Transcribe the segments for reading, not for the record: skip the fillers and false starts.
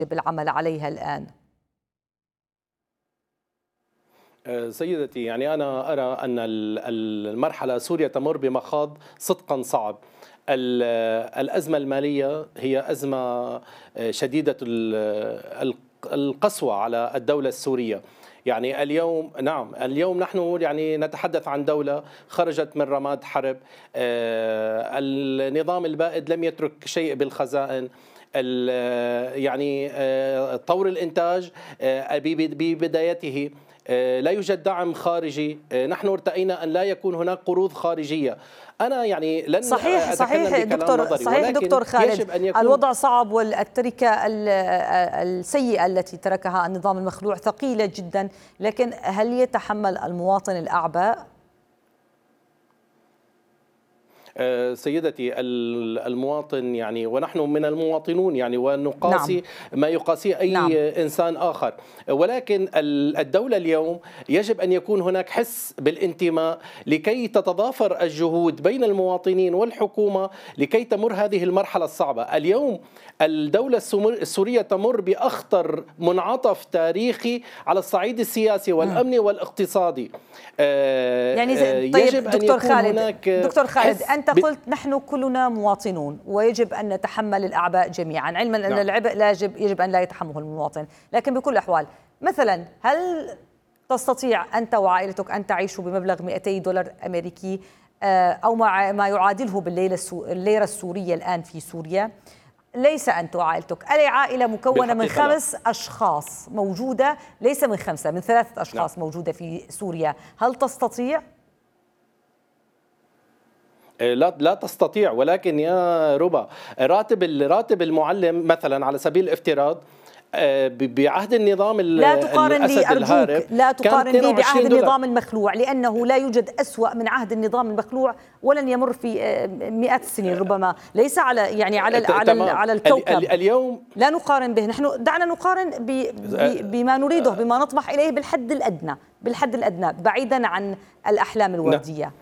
العمل عليها الآن؟ سيدتي، يعني أنا أرى أن المرحلة سوريا تمر بمخاض صدقا صعب. الأزمة المالية هي أزمة شديدة القسوة على الدولة السورية. يعني اليوم نحن يعني نتحدث عن دولة خرجت من رماد حرب. النظام البائد لم يترك شيء بالخزائن. يعني طور الإنتاج ببدايته لا يوجد دعم خارجي. نحن ارتأينا أن لا يكون هناك قروض خارجية. أنا يعني لن صحيح دكتور خالد، الوضع صعب والتركة السيئة التي تركها النظام المخلوع ثقيلة جدا، لكن هل يتحمل المواطن الأعباء؟ سيدتي، المواطن يعني ونحن من المواطنون يعني ونقاسي ما يقاسيه أي إنسان آخر، ولكن الدولة اليوم يجب أن يكون هناك حس بالانتماء لكي تتضافر الجهود بين المواطنين والحكومة لكي تمر هذه المرحلة الصعبة. اليوم الدولة السورية تمر بأخطر منعطف تاريخي على الصعيد السياسي والأمني والاقتصادي. يعني يجب أن يكون هناك دكتور خالد، أنت قلت نحن كلنا مواطنون ويجب أن نتحمل الأعباء جميعا، علما أن العبء يجب أن لا يتحمله المواطن، لكن بكل الأحوال مثلا هل تستطيع أنت وعائلتك أن تعيشوا بمبلغ 200 دولار أمريكي أو ما يعادله بالليرة السورية الآن في سوريا؟ ليس أنت وعائلتك، أي عائلة مكونة من 5 أشخاص موجودة، ليس من 5، من 3 أشخاص موجودة في سوريا، هل تستطيع؟ لا تستطيع. ولكن يا ربا، راتب المعلم مثلا على سبيل الافتراض بعهد النظام لا تقارن لي أرجوك، لا تقارن لي بعهد النظام المخلوع، لأنه لا يوجد أسوأ من عهد النظام المخلوع ولن يمر في مئات السنين ربما، ليس على يعني على الكوكب. اليوم لا نقارن به، نحن دعنا نقارن بما نريده، بما نطمح إليه بالحد الأدنى بعيدا عن الأحلام الوردية.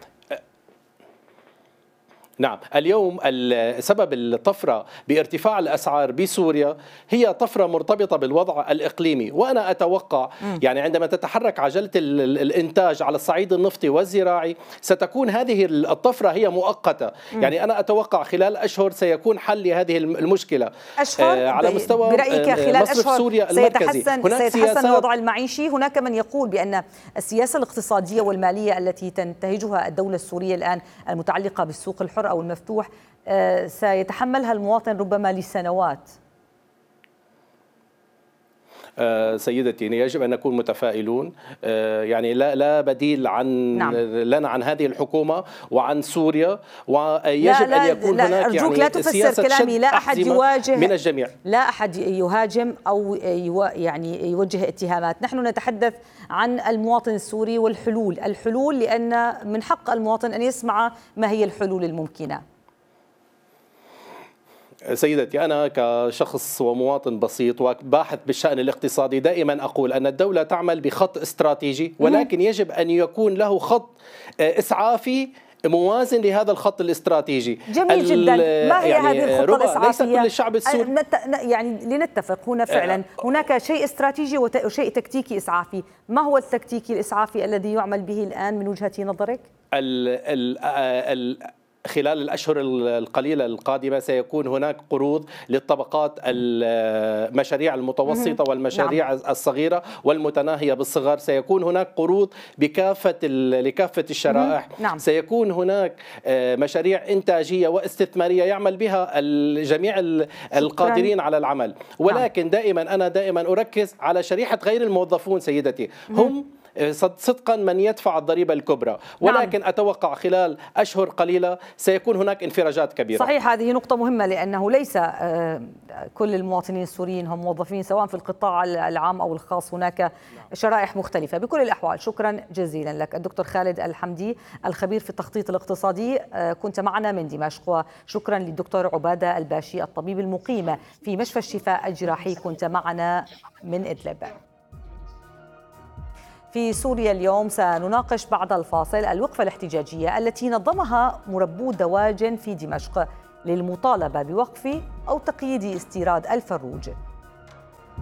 نعم، اليوم سبب الطفرة بارتفاع الأسعار بسوريا هي طفرة مرتبطة بالوضع الإقليمي، وأنا أتوقع يعني عندما تتحرك عجلة الإنتاج على الصعيد النفطي والزراعي ستكون هذه الطفرة هي مؤقتة. يعني أنا أتوقع خلال أشهر سيكون حل لهذه المشكلة. أشهر على مستوى برأيك خلال أشهر سوريا المركزي سيتحسن الوضع المعيشي؟ هناك من يقول بأن السياسة الاقتصادية والمالية التي تنتهجها الدولة السورية الآن المتعلقة بالسوق الحر أو المفتوح سيتحملها المواطن ربما لسنوات. سيدتي، يجب أن نكون متفائلون. يعني لا بديل لنا عن هذه الحكومة وعن سوريا، ويجب أن يكون هناك أرجوك لا تفسر كلامي. لا أحد يواجه من الجميع، لا أحد يهاجم أو يعني يوجه اتهامات. نحن نتحدث عن المواطن السوري والحلول لأن من حق المواطن أن يسمع ما هي الحلول الممكنة. سيدتي، أنا كشخص ومواطن بسيط وباحث بالشأن الاقتصادي دائما أقول أن الدولة تعمل بخط استراتيجي، ولكن يجب أن يكون له خط إسعافي موازن لهذا الخط الاستراتيجي. جميل جدا. ما هي هذه الخطة الإسعافية؟ ليس كل الشعب السوري يعني لنتفق هنا فعلا هناك شيء استراتيجي وشيء تكتيكي إسعافي. ما هو التكتيكي الإسعافي الذي يعمل به الآن من وجهة نظرك؟ خلال الأشهر القليلة القادمة سيكون هناك قروض للطبقات المشاريع المتوسطة والمشاريع الصغيرة والمتناهية بالصغر. سيكون هناك قروض لكافة الشرائح. سيكون هناك مشاريع إنتاجية واستثمارية يعمل بها جميع القادرين على العمل. ولكن أنا دائما أركز على شريحة غير الموظفون سيدتي، هم صدقا من يدفع الضريبة الكبرى، ولكن أتوقع خلال أشهر قليلة سيكون هناك انفراجات كبيرة. صحيح، هذه نقطة مهمة لأنه ليس كل المواطنين السوريين هم موظفين سواء في القطاع العام أو الخاص، هناك شرائح مختلفة. بكل الأحوال شكرا جزيلا لك الدكتور خالد الحمدي الخبير في التخطيط الاقتصادي، كنت معنا من دمشق. وشكرا للدكتور عبادة الباشي الطبيب المقيم في مشفى الشفاء الجراحي، كنت معنا من إدلب. في سوريا اليوم سنناقش بعد الفاصل الوقفة الاحتجاجية التي نظمها مربو دواجن في دمشق للمطالبة بوقف أو تقييد استيراد الفروج.